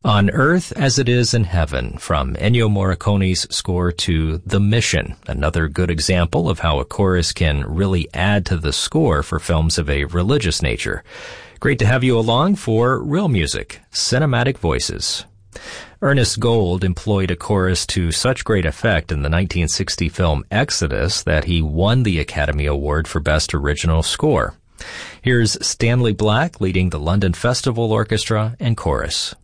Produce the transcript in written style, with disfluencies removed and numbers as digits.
On Earth as It Is in Heaven, from Ennio Morricone's score to The Mission, another good example of how a chorus can really add to the score for films of a religious nature. Great to have you along for Real Music, Cinematic Voices. Ernest Gold employed a chorus to such great effect in the 1960 film Exodus that he won the Academy Award for Best Original Score. Here's Stanley Black leading the London Festival Orchestra and Chorus.